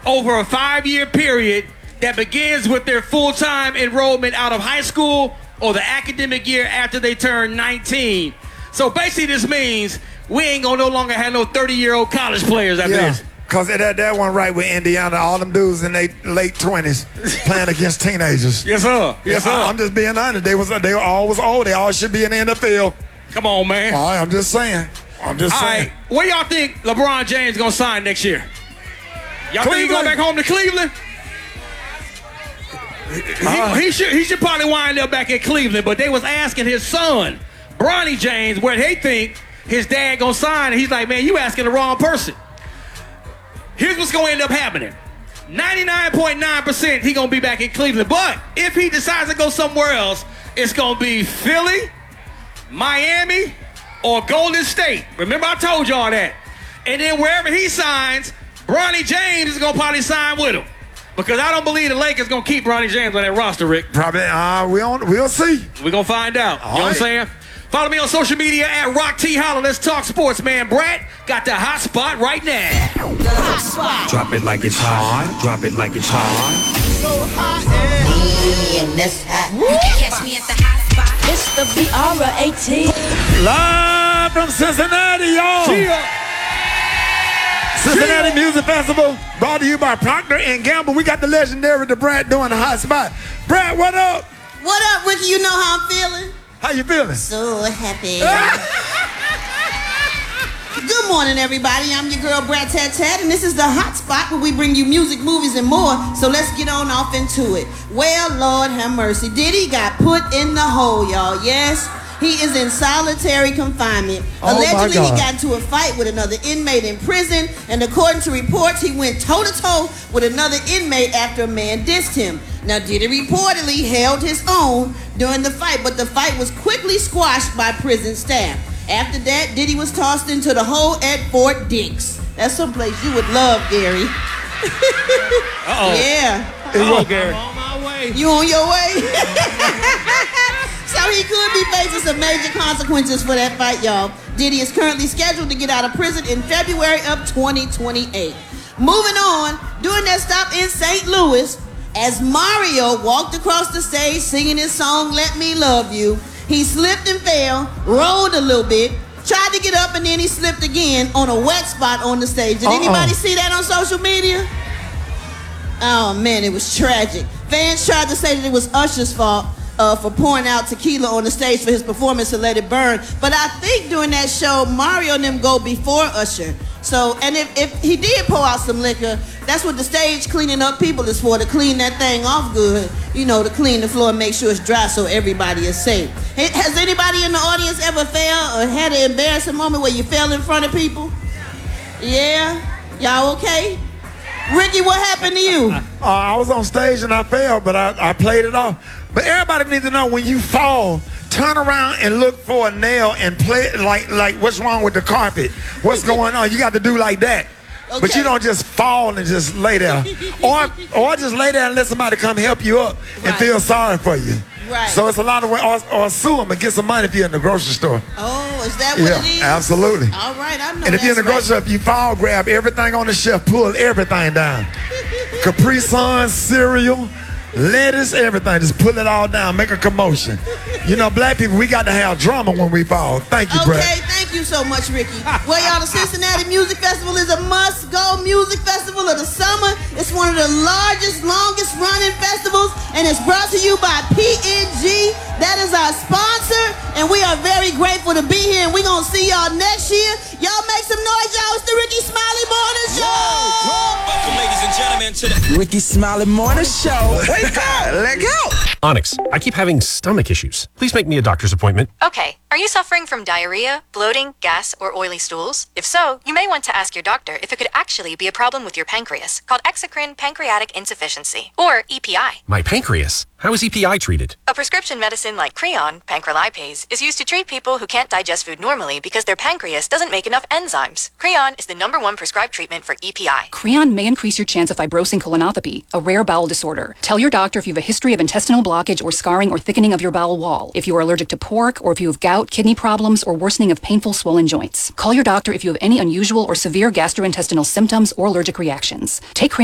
over a 5-year period that begins with their full-time enrollment out of high school or the academic year after they turn 19. So basically this means we ain't gonna no longer have no 30-year-old college players after this. Because that one right with Indiana, all them dudes in their late 20s playing against teenagers. Yes, sir. Yes, sir. I'm just being honest. They all was old. They all should be in the NFL. Come on, man. All right, I'm just saying. All right, where y'all think LeBron James gonna sign next year? Y'all think he going back home to Cleveland? He should probably wind up back in Cleveland, but they was asking his son, Bronny James, where they think his dad gonna sign, and he's like, man, you asking the wrong person. Here's what's gonna end up happening. 99.9% he gonna be back in Cleveland, but if he decides to go somewhere else, it's gonna be Philly, Miami, or Golden State. Remember I told y'all that. And then wherever he signs, Bronny James is gonna probably sign with him. Because I don't believe the Lakers gonna keep Bronny James on that roster, Rick. Probably, we'll see. We're gonna find out. You know what I'm saying? Follow me on social media at Rock T Holla. Let's talk sports, man. Brad got the hot spot right now. The hot spot. Drop it like it's hot. Drop it like it's hot. So hot, yeah. And that's hot. Catch me at the hot spot. It's the BR18. Live from Cincinnati, y'all. Cincinnati Music Festival, brought to you by Procter & Gamble. We got the legendary Brad doing the hot spot. Brad, what up? What up, Ricky? You know how I'm feeling? How you feeling? So happy. Good morning, everybody. I'm your girl, Brad Tat Tat, and this is the hot spot where we bring you music, movies, and more. So let's get on off into it. Well, Lord have mercy. Diddy got put in the hole, y'all. Yes. He is in solitary confinement. Allegedly, he got into a fight with another inmate in prison, and according to reports, he went toe-to-toe with another inmate after a man dissed him. Now, Diddy reportedly held his own during the fight, but the fight was quickly squashed by prison staff. After that, Diddy was tossed into the hole at Fort Dix. That's someplace you would love, Gary. Uh-oh. Yeah. Oh, Gary. I'm on my way. You on your way? So he could be facing some major consequences for that fight, y'all. Diddy is currently scheduled to get out of prison in February of 2028. Moving on, during that stop in St. Louis, as Mario walked across the stage singing his song, Let Me Love You, he slipped and fell, rolled a little bit, tried to get up, and then he slipped again on a wet spot on the stage. Did anybody see that on social media? Oh, man, it was tragic. Fans tried to say that it was Usher's fault for pouring out tequila on the stage for his performance to Let It Burn. But I think during that show, Mario and them go before Usher. So, and if he did pour out some liquor, that's what the stage cleaning up people is for, to clean that thing off good, you know, to clean the floor and make sure it's dry so everybody is safe. Has anybody in the audience ever failed or had an embarrassing moment where you fell in front of people? Yeah? Y'all okay? Ricky, what happened to you? I was on stage and I fell, but I played it off. But everybody needs to know, when you fall, turn around and look for a nail and play it like what's wrong with the carpet? What's going on? You got to do like that. Okay. But you don't just fall and just lay there. or just lay there and let somebody come help you up and feel sorry for you. Right. So it's a lot of ways. Or sue them and get some money if you're in the grocery store. Oh, is that what it is? Absolutely. All right, I know. And if you're in the grocery store, if you fall, grab everything on the shelf, pull everything down. Capri Sun, cereal, lettuce, everything. Just pull it all down. Make a commotion. You know, black people, we got to have drama when we fall. Thank you, Brad. Okay, thank you so much, Ricky. Well, y'all, the Cincinnati Music Festival is a must-go music festival of the summer. It's one of the largest, longest-running festivals, and it's brought to you by P&G. That is our sponsor, and we are very grateful to be here, and we're going to see y'all next year. Y'all make some noise, y'all. It's the Ricky Smiley Morning Show. Welcome, ladies and gentlemen, to the Ricky Smiley Morning Show. Wake up! Let go! Onyx, I keep having stomach issues. Please make me a doctor's appointment. Okay. Are you suffering from diarrhea, bloating, gas, or oily stools? If so, you may want to ask your doctor if it could actually be a problem with your pancreas, called exocrine pancreatic insufficiency, or EPI. My pancreas? How is EPI treated? A prescription medicine like Creon, pancrelipase, is used to treat people who can't digest food normally because their pancreas doesn't make enough enzymes. Creon is the #1 prescribed treatment for EPI. Creon may increase your chance of fibrosing colonopathy, a rare bowel disorder. Tell your doctor if you have a history of intestinal blockage or scarring or thickening of your bowel wall, if you are allergic to pork, or if you have gout, kidney problems, or worsening of painful swollen joints. Call your doctor if you have any unusual or severe gastrointestinal symptoms or allergic reactions. Take Creon